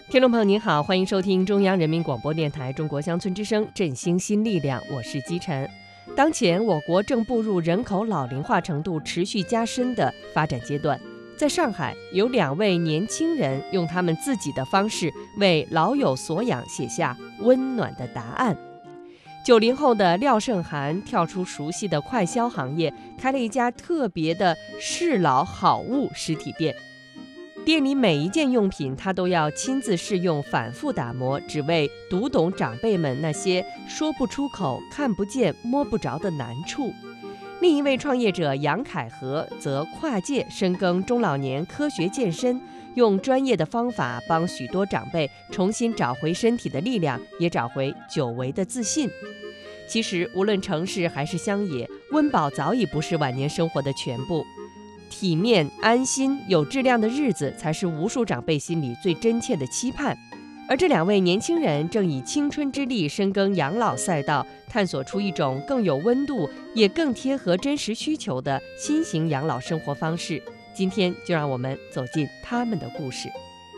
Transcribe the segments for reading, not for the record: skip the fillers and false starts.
听众朋友您好，欢迎收听中央人民广播电台中国乡村之声振兴新力量，我是姬晨。当前我国正步入人口老龄化程度持续加深的发展阶段，在上海有2位年轻人用他们自己的方式为老有所养写下温暖的答案。90后的廖胜涵跳出熟悉的快消行业，开了一家特别的适老好物实体店。店里每一件用品他都要亲自试用，反复打磨，只为读懂长辈们那些说不出口、看不见、摸不着的难处。另一位创业者杨凯和则跨界深耕中老年科学健身，用专业的方法帮许多长辈重新找回身体的力量，也找回久违的自信。其实无论城市还是乡野，温饱早已不是晚年生活的全部。体面、安心、有质量的日子，才是无数长辈心里最真切的期盼。而这2位年轻人正以青春之力深耕养老赛道，探索出一种更有温度，也更贴合真实需求的新型养老生活方式。今天就让我们走进他们的故事。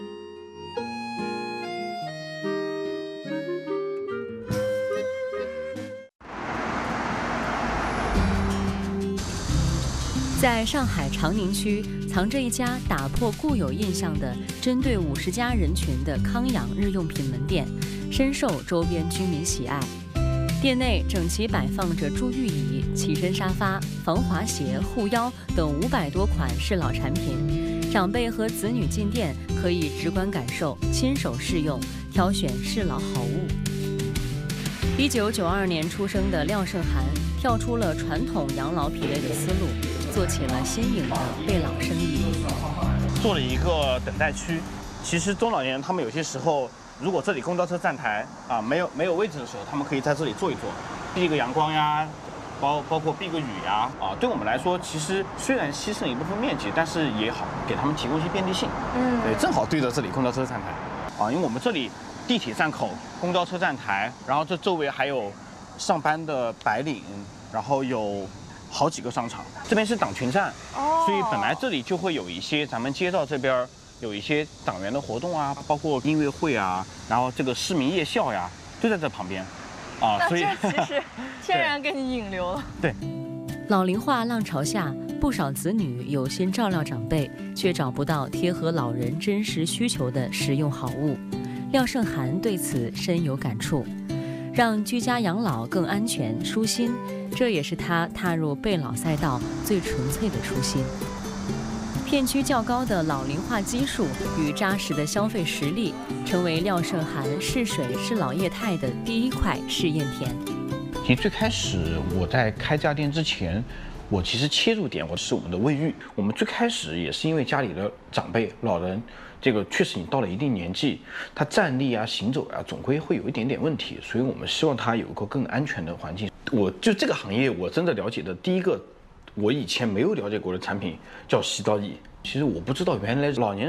在上海长宁区藏着一家打破固有印象的针对50加人群的康养日用品门店，深受周边居民喜爱。店内整齐摆放着助浴椅、起身沙发、防滑鞋、护腰等500多款适老产品，长辈和子女进店可以直观感受、亲手试用，挑选适老好物。1992年出生的廖胜涵跳出了传统养老品类的思路，做起了新颖的备老生意， 做了一个等待区。其实中老年人他们有些时候，如果这里公交车站台没有位置的时候，他们可以在这里坐一坐，避个阳光呀，包括避个雨呀对我们来说，其实虽然牺牲了一部分面积，但是也好给他们提供一些便利性。对，正好对着这里公交车站台因为我们这里地铁站口、公交车站台，然后这周围还有上班的白领，然后有好几个商场，这边是党群站，所以本来这里就会有一些咱们街道这边有一些党员的活动啊，包括音乐会啊，然后这个市民夜校呀，就在这旁边所以这其实天然给你引流了。 对， 老龄化浪潮下，不少子女有心照料长辈，却找不到贴合老人真实需求的实用好物。廖胜涵对此深有感触，让居家养老更安全舒心，这也是他踏入备老赛道最纯粹的初心。片区较高的老龄化基数与扎实的消费实力，成为廖胜涵试水试老业态的第一块试验田。 其实最开始我在开这家店之前，我其实切入点是我们的卫浴。我们最开始也是因为家里的长辈老人，这个确实你到了一定年纪，他站立啊、行走啊，总归会有一点点问题，所以我们希望他有一个更安全的环境。我就这个行业，我真的了解的第一个，我以前没有了解过的产品叫洗澡椅。其实我不知道原来老年